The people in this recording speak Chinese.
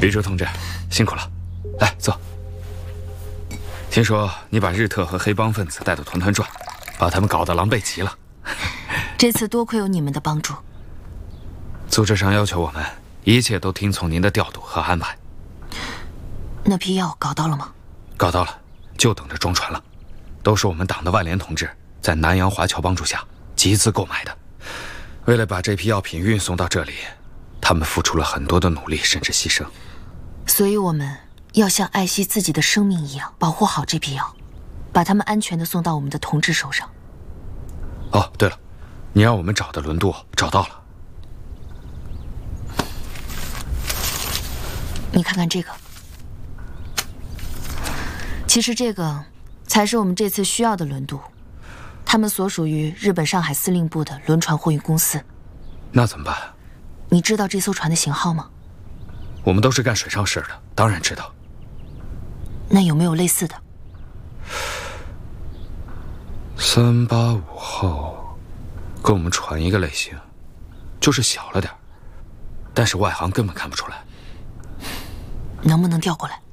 李柱同志，辛苦了，来坐。听说你把日特和黑帮分子带得团团转，把他们搞得狼狈极了。 这次多亏有你们的帮助。 组织上要求我们一切都听从您的调度和安排。 那批药搞到了吗？ 搞到了，就等着装船了。都是我们党的万联同志在南洋华侨帮助下集资购买的。为了把这批药品运送到这里，他们付出了很多的努力，甚至牺牲。 所以我们要像爱惜自己的生命一样保护好这批药，把它们安全地送到我们的同志手上。 哦，对了，你让我们找的轮渡找到了。 你看看这个，其实这个才是我们这次需要的轮渡，他们所属于日本上海司令部的轮船货运公司。 那怎么办？ 你知道这艘船的型号吗？ 我们都是干水上事的，当然知道。 那有没有类似的 ？385号跟我们船一个类型，就是小了点，但是外行根本看不出来。 能不能调过来？